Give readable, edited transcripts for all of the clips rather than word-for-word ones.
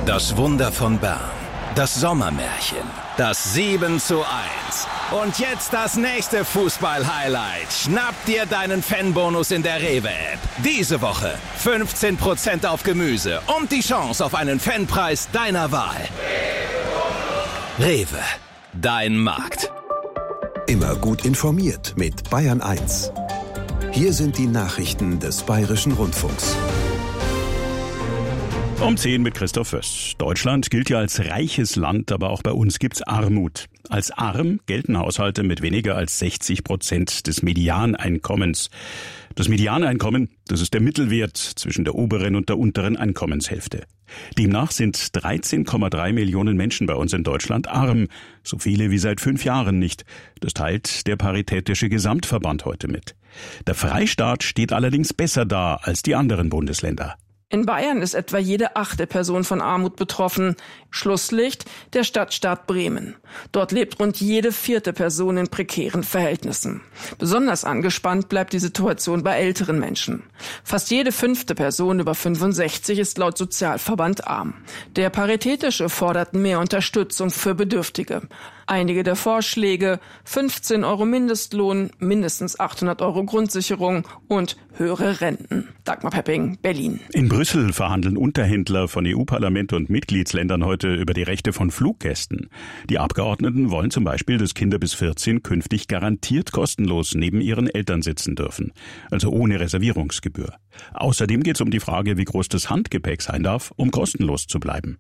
Das Wunder von Bern. Das Sommermärchen. Das 7:1. Und jetzt das nächste Fußball-Highlight. Schnapp dir deinen Fanbonus in der Rewe-App. Diese Woche 15% auf Gemüse und die Chance auf einen Fanpreis deiner Wahl. Rewe. Dein Markt. Immer gut informiert mit Bayern 1. Hier sind die Nachrichten des Bayerischen Rundfunks. Um 10 mit Christoph Föß. Deutschland gilt ja als reiches Land, aber auch bei uns gibt's Armut. Als arm gelten Haushalte mit weniger als 60% des Medianeinkommens. Das Medianeinkommen, das ist der Mittelwert zwischen der oberen und der unteren Einkommenshälfte. Demnach sind 13,3 Millionen Menschen bei uns in Deutschland arm, so viele wie seit 5 Jahren nicht. Das teilt der Paritätische Gesamtverband heute mit. Der Freistaat steht allerdings besser da als die anderen Bundesländer. In Bayern ist etwa jede 8. Person von Armut betroffen. Schlusslicht der Stadtstaat Bremen. Dort lebt rund jede 4. Person in prekären Verhältnissen. Besonders angespannt bleibt die Situation bei älteren Menschen. Fast jede 5. Person über 65 ist laut Sozialverband arm. Der Paritätische fordert mehr Unterstützung für Bedürftige. Einige der Vorschläge: 15 € Mindestlohn, mindestens 800 € Grundsicherung und höhere Renten. Dagmar Pepping, Berlin. In Brüssel verhandeln Unterhändler von EU-Parlament und Mitgliedsländern heute über die Rechte von Fluggästen. Die Abgeordneten wollen zum Beispiel, dass Kinder bis 14 künftig garantiert kostenlos neben ihren Eltern sitzen dürfen, also ohne Reservierungsgebühr. Außerdem geht es um die Frage, wie groß das Handgepäck sein darf, um kostenlos zu bleiben.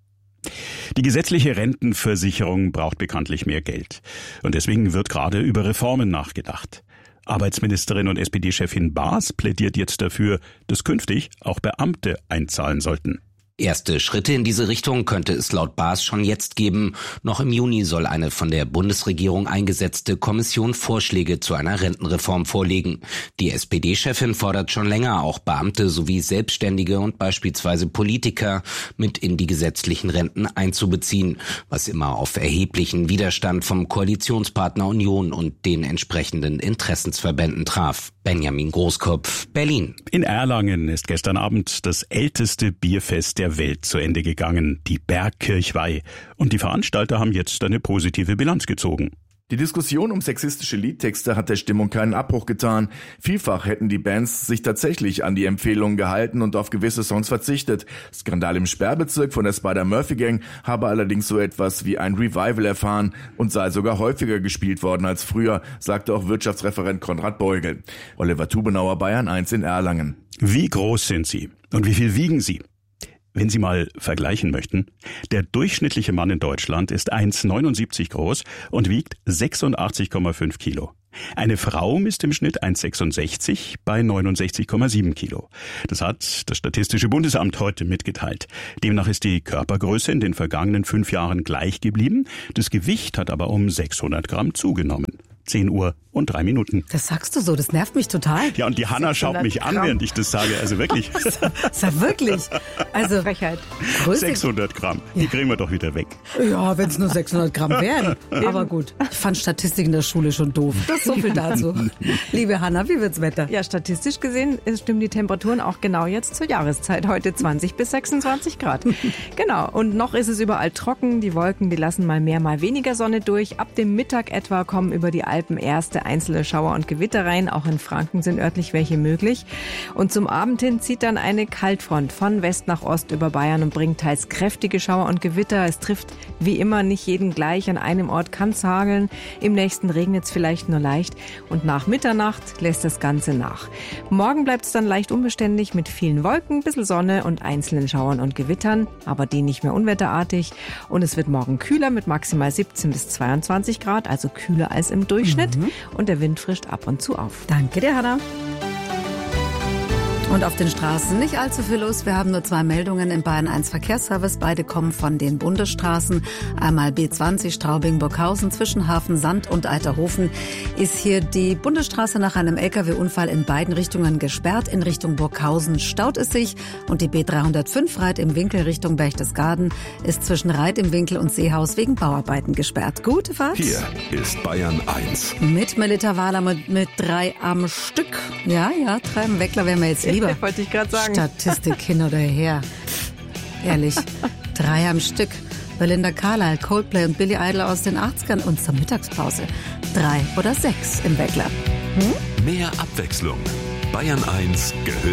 Die gesetzliche Rentenversicherung braucht bekanntlich mehr Geld. Und deswegen wird gerade über Reformen nachgedacht. Arbeitsministerin und SPD-Chefin Baas plädiert jetzt dafür, dass künftig auch Beamte einzahlen sollten. Erste Schritte in diese Richtung könnte es laut Baas schon jetzt geben. Noch im Juni soll eine von der Bundesregierung eingesetzte Kommission Vorschläge zu einer Rentenreform vorlegen. Die SPD-Chefin fordert schon länger, auch Beamte sowie Selbstständige und beispielsweise Politiker mit in die gesetzlichen Renten einzubeziehen, was immer auf erheblichen Widerstand vom Koalitionspartner Union und den entsprechenden Interessensverbänden traf. Benjamin Großkopf, Berlin. In Erlangen ist gestern Abend das älteste Bierfest der Welt zu Ende gegangen, die Bergkirchweih. Und die Veranstalter haben jetzt eine positive Bilanz gezogen. Die Diskussion um sexistische Liedtexte hat der Stimmung keinen Abbruch getan. Vielfach hätten die Bands sich tatsächlich an die Empfehlungen gehalten und auf gewisse Songs verzichtet. Skandal im Sperrbezirk von der Spider-Murphy-Gang habe allerdings so etwas wie ein Revival erfahren und sei sogar häufiger gespielt worden als früher, sagte auch Wirtschaftsreferent Konrad Beugel. Oliver Tubenauer, Bayern 1 in Erlangen. Wie groß sind sie und wie viel wiegen sie? Wenn Sie mal vergleichen möchten, der durchschnittliche Mann in Deutschland ist 1,79 groß und wiegt 86,5 Kilo. Eine Frau misst im Schnitt 1,66 bei 69,7 Kilo. Das hat das Statistische Bundesamt heute mitgeteilt. Demnach ist die Körpergröße in den vergangenen 5 Jahren gleich geblieben. Das Gewicht hat aber um 600 Gramm zugenommen. 10 Uhr und 3 Minuten. Das sagst du so, das nervt mich total. Ja, und die Hanna schaut mich an, während ich das sage. Also wirklich. Ist ja wirklich. Also Frechheit. 600 Gramm, die kriegen wir doch wieder weg. Ja, wenn es nur 600 Gramm wären. Aber gut, ich fand Statistik in der Schule schon doof. Das ist so viel dazu. Liebe Hanna, wie wird's Wetter? Ja, statistisch gesehen stimmen die Temperaturen auch genau jetzt zur Jahreszeit. Heute 20 bis 26 Grad. Genau, und noch ist es überall trocken. Die Wolken, die lassen mal mehr, mal weniger Sonne durch. Ab dem Mittag etwa kommen über die Alpen erste einzelne Schauer und Gewitter rein. Auch in Franken sind örtlich welche möglich. Und zum Abend hin zieht dann eine Kaltfront von West nach Ost über Bayern und bringt teils kräftige Schauer und Gewitter. Es trifft wie immer nicht jeden gleich. An einem Ort kann es hageln. Im nächsten regnet es vielleicht nur leicht. Und nach Mitternacht lässt das Ganze nach. Morgen bleibt es dann leicht unbeständig mit vielen Wolken, ein bisschen Sonne und einzelnen Schauern und Gewittern. Aber die nicht mehr unwetterartig. Und es wird morgen kühler mit maximal 17 bis 22 Grad, also kühler als im Durchschnitt. Und der Wind frischt ab und zu auf. Danke dir, Hanna. Und auf den Straßen nicht allzu viel los. Wir haben nur 2 Meldungen im Bayern 1 Verkehrsservice. Beide kommen von den Bundesstraßen. Einmal B20 Straubing-Burghausen zwischen Hafensand und Eiterhofen ist hier die Bundesstraße nach einem LKW-Unfall in beiden Richtungen gesperrt. In Richtung Burghausen staut es sich. Und die B305 Reit im Winkel Richtung Berchtesgaden ist zwischen Reit im Winkel und Seehaus wegen Bauarbeiten gesperrt. Gute Fahrt. Hier ist Bayern 1. Mit Melita Wahler mit 3 am Stück. Ja, 3 am Weckler wären wir jetzt lieber. Wollte ich gerade sagen. Statistik hin oder her. Ehrlich. 3 am Stück. Belinda Carlisle, Coldplay und Billy Idol aus den 80ern und zur Mittagspause 3 oder 6 im Weckler. Mehr Abwechslung. Bayern 1 gehört